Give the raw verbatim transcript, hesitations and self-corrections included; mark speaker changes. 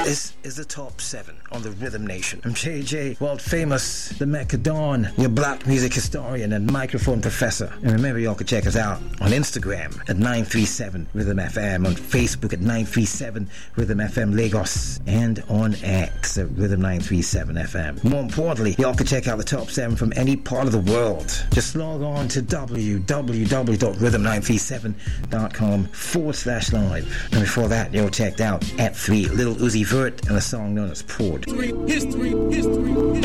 Speaker 1: This is the top seven on the Rhythm Nation. I'm J J, world famous, the Macadon, your black music historian and microphone professor. And remember, y'all can check us out on Instagram at nine three seven Rhythm F M, on Facebook at nine three seven Rhythm F M Lagos, and on X at Rhythm nine three seven F M. More importantly, y'all can check out the top seven from any part of the world. Just log on to w w w dot rhythm nine three seven dot com forward slash live. And before that, y'all checked out at three Little Uzi Vert and a song known as Poured.
Speaker 2: History, history, history.